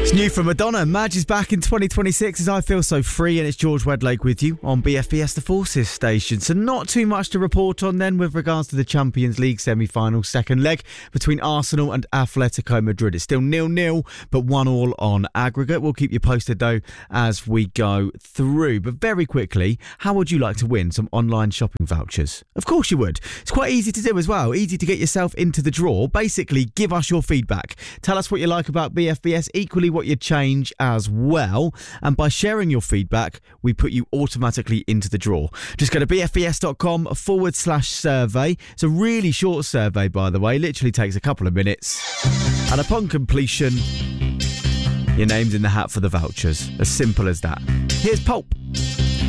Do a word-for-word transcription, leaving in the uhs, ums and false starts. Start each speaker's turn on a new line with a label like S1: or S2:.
S1: It's new from Madonna. Madge is back in twenty twenty-six as I Feel So Free, and it's George Wedlake with you on B F B S The Forces station. So not too much to report on then with regards to the Champions League semi-final second leg between Arsenal and Atletico Madrid. It's still nil-nil, but one all on aggregate. We'll keep you posted though as we go through. But very quickly, how would you like to win some online shopping vouchers? Of course you would. It's quite easy to do as well. Easy to get yourself into the draw. Basically, give us your feedback. Tell us what you like about B F B S, equally what you change as well, and by sharing your feedback we put you automatically into the draw. Just go to bfbs.com forward slash survey. It's a really short survey, by the way, literally takes a couple of minutes, and upon completion your name's in the hat for the vouchers. As simple as that. Here's Pulp.